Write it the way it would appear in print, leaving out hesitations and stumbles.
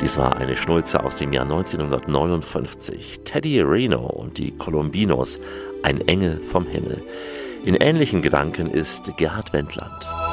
Dies war eine Schnulze aus dem Jahr 1959. Teddy Reno und die Colombinos, ein Engel vom Himmel. In ähnlichen Gedanken ist Gerhard Wendland.